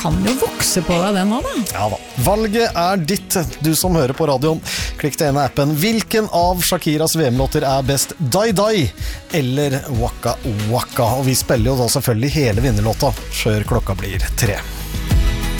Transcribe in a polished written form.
kan jo vokse på deg den også, da. Ja da. Valget ditt, du som hører på radioen. Klikk til ene appen. Hvilken av Shakiras VM-låter best? Die Die eller Waka Waka? Og vi spiller jo da selvfølgelig hele vinnerlåta før klokka blir 3.